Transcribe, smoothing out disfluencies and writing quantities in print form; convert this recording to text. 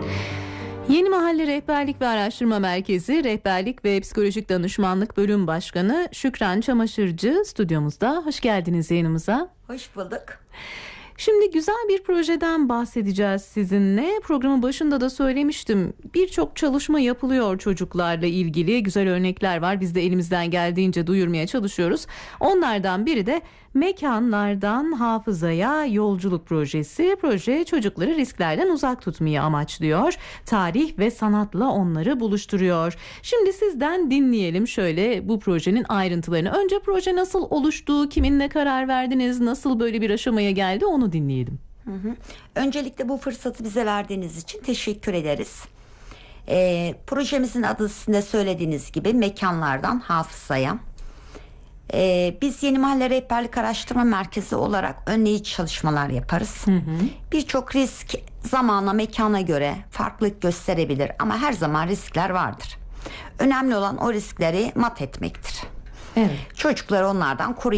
Yeni Mahalle Rehberlik ve Araştırma Merkezi Rehberlik ve Psikolojik Danışmanlık Bölüm Başkanı Şükran Çamaşırcı stüdyomuzda. Hoş geldiniz yayınımıza. Hoş bulduk. Şimdi güzel bir projeden bahsedeceğiz sizinle. Programın başında da söylemiştim. Birçok çalışma yapılıyor çocuklarla ilgili. Güzel örnekler var. Biz de elimizden geldiğince duyurmaya çalışıyoruz. Onlardan biri de Mekanlardan Hafızaya Yolculuk projesi. Proje çocukları risklerden uzak tutmayı amaçlıyor. Tarih ve sanatla onları buluşturuyor. Şimdi sizden dinleyelim şöyle bu projenin ayrıntılarını. Önce proje nasıl oluştu, kiminle karar verdiniz, nasıl böyle bir aşamaya geldi onu dinleyelim. Öncelikle bu fırsatı bize verdiğiniz için teşekkür ederiz. Projemizin adı sizin de söylediğiniz gibi Mekanlardan Hafızaya. Biz Yeni Mahalle Rehberlik Araştırma Merkezi olarak önleyici çalışmalar yaparız. Birçok risk zamana, mekana göre farklılık gösterebilir ama her zaman riskler vardır. Önemli olan o riskleri mat etmektir. Evet. Çocukları onlardan koruyabilir.